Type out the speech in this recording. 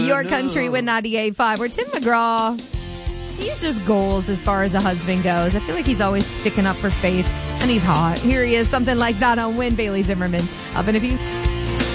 Your Country with 98.5. Where Tim McGraw, he's just goals as far as a husband goes. I feel like he's always sticking up for Faith, and he's hot. Here he is, something like that on Win. Bailey Zimmerman up in a few.